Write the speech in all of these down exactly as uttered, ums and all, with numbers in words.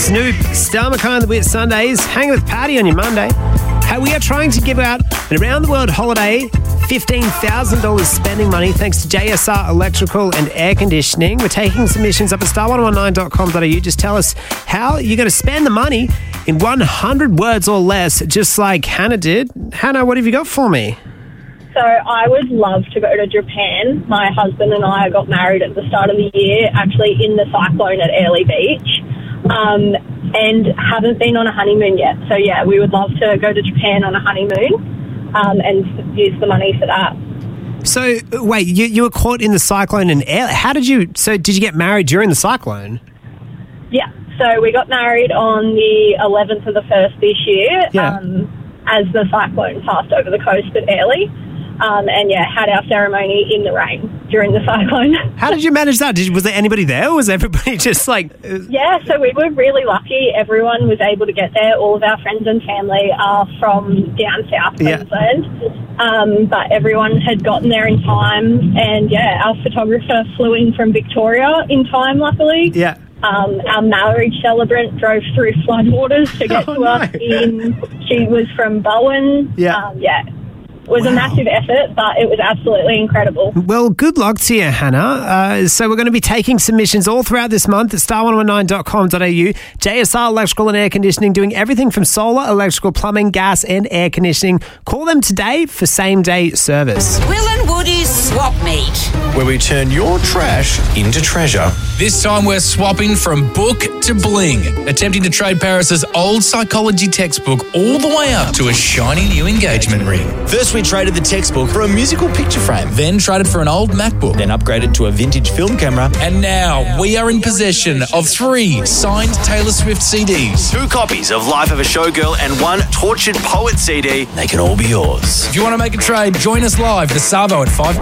Snoop, Star Mackay on the Wit Sundays, hang with Patty on your Monday. Hey, we are trying to give out an around-the-world holiday, fifteen thousand dollars spending money thanks to J S R Electrical and Air Conditioning. We're taking submissions up at star one one nine dot com dot a u. Just tell us how you're going to spend the money in one hundred words or less, just like Hannah did. Hannah, what have you got for me? So I would love to go to Japan. My husband and I got married at the start of the year, actually in the cyclone at Airlie Beach, um, and haven't been on a honeymoon yet. So, yeah, we would love to go to Japan on a honeymoon um, and use the money for that. So, wait, you, you were caught in the cyclone in Air. How did you, so did you get married during the cyclone? Yeah, so we got married on the eleventh of the first this year Yeah. um, as the cyclone passed over the coast at Airlie. Um, and, yeah, had our ceremony in the rain during the cyclone. How did you manage that? Did you, was there anybody there, or was everybody just like... Uh... Yeah, so we were really lucky. Everyone was able to get there. All of our friends and family are from down south Queensland. Yeah. Um, but everyone had gotten there in time. And, yeah, our photographer flew in from Victoria in time, luckily. Yeah. Um, our marriage celebrant drove through floodwaters to get oh, to no. us. In, she was from Bowen. Yeah. Um, yeah. It was wow. a massive effort, but it was absolutely incredible. Well, good luck to you, Hannah. Uh, so we're going to be taking submissions all throughout this month at star one one nine dot com dot a u. J S R Electrical and Air Conditioning, doing everything from solar, electrical, plumbing, gas and air conditioning. Call them today for same-day service. Will and Woody's Swap Meet, where we turn your trash into treasure. This time we're swapping from book to bling, attempting to trade Paris's old psychology textbook all the way up to a shiny new engagement ring. First we traded the textbook for a musical picture frame. Then traded for an old MacBook. Then upgraded to a vintage film camera. And now we are in possession of three signed Taylor Swift C Ds. Two copies of Life of a Showgirl and one Tortured Poet C D. They can all be yours. If you want to make a trade, join us live at the Savo at five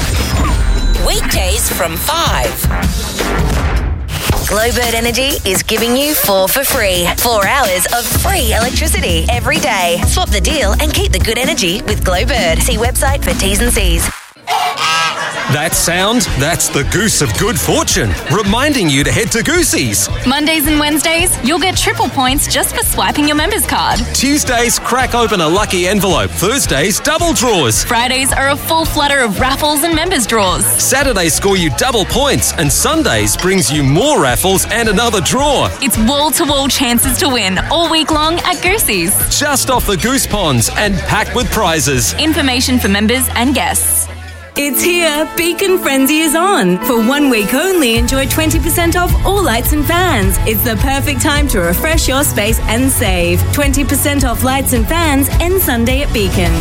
p.m. weekdays from five. Glowbird Energy is giving you four for free. Four hours of free electricity every day. Swap the deal and keep the good energy with Glowbird. See website for T's and C's. That sound, that's the goose of good fortune, reminding you to head to Goosey's. Mondays and Wednesdays, you'll get triple points just for swiping your members card. Tuesdays, crack open a lucky envelope. Thursdays, double draws. Fridays are a full flutter of raffles and members draws. Saturdays score you double points, and Sundays brings you more raffles and another draw. It's wall-to-wall chances to win all week long at Goosey's. Just off the Goose Ponds and packed with prizes. Information for members and guests. It's here. Beacon Frenzy is on. For one week only, enjoy twenty percent off all lights and fans. It's the perfect time to refresh your space and save. twenty percent off lights and fans ends Sunday at Beacon.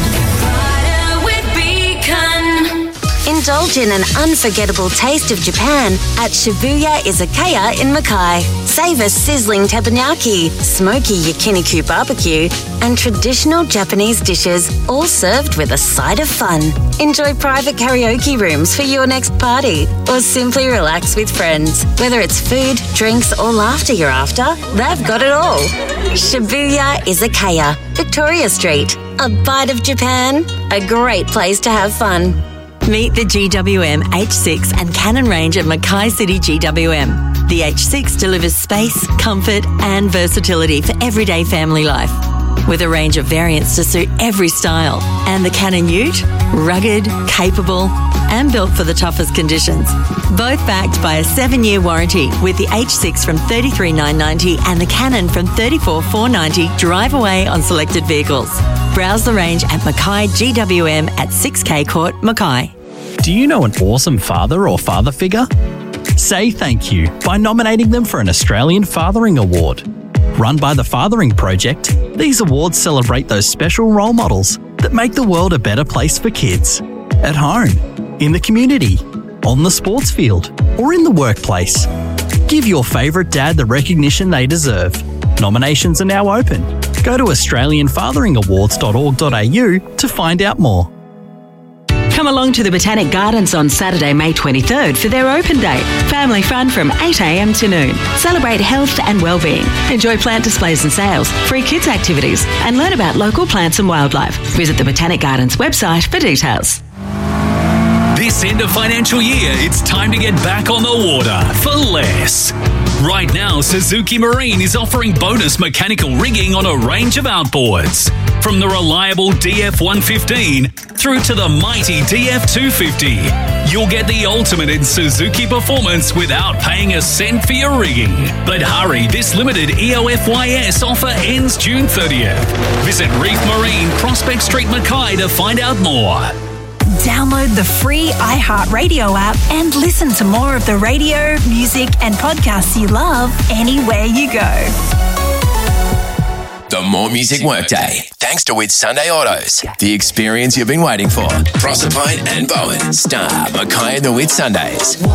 With Beacon. Indulge in an unforgettable taste of Japan at Shibuya Izakaya in Mackay. Savor sizzling teppanyaki, smoky yakiniku barbecue, and traditional Japanese dishes, all served with a side of fun. Enjoy private karaoke rooms for your next party, or simply relax with friends. Whether it's food, drinks, or laughter you're after, they've got it all. Shibuya Izakaya, Victoria Street. A bite of Japan, a great place to have fun. Meet the G W M H six and Canon range at Mackay City G W M. The H six delivers space, comfort and versatility for everyday family life. With a range of variants to suit every style. And the Canon Ute, rugged, capable and built for the toughest conditions. Both backed by a seven-year warranty with the H six from thirty-three thousand nine hundred ninety dollars and the Canon from thirty-four thousand four hundred ninety dollars drive away on selected vehicles. Browse the range at Mackay G W M at six K Court, Mackay. Do you know an awesome father or father figure? Say thank you by nominating them for an Australian Fathering Award. Run by the Fathering Project, these awards celebrate those special role models that make the world a better place for kids. At home, in the community, on the sports field, or in the workplace. Give your favourite dad the recognition they deserve. Nominations are now open. Go to australian fathering awards dot org dot a u to find out more. Come along to the Botanic Gardens on Saturday, May twenty-third for their open day. Family fun from eight a.m. to noon. Celebrate health and well-being. Enjoy plant displays and sales, free kids activities, and learn about local plants and wildlife. Visit the Botanic Gardens website for details. This end of financial year, it's time to get back on the water for less. Right now, Suzuki Marine is offering bonus mechanical rigging on a range of outboards. From the reliable D F one fifteen through to the mighty D F two fifty. You'll get the ultimate in Suzuki performance without paying a cent for your rigging. But hurry, this limited E O F Y S offer ends June thirtieth. Visit Reef Marine, Prospect Street, Mackay to find out more. Download the free iHeartRadio app and listen to more of the radio, music and podcasts you love anywhere you go. The More Music Workday, thanks to With Sunday Autos. The experience you've been waiting for. Proserpine and Bowen star Mackay and the With Sundays.